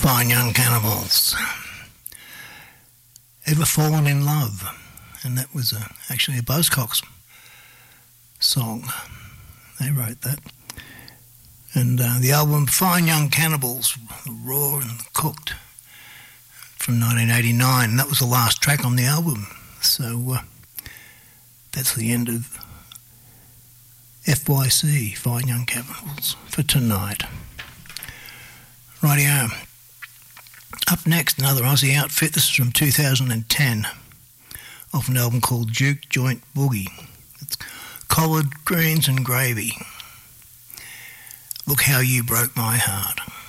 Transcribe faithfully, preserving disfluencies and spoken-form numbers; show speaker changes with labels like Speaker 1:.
Speaker 1: Fine Young Cannibals. Ever Fallen in Love? And that was a, actually a Buzzcocks song. They wrote that. And uh, the album Fine Young Cannibals, the Raw and the Cooked, from nineteen eighty-nine. And that was the last track on the album. So uh, that's the end of F Y C, Fine Young Cannibals, for tonight. Rightio. Up next, another Aussie outfit. This is from two thousand ten, off an album called Juke Joint Boogie. It's Collard Greens and Gravy. Look How You Broke My Heart.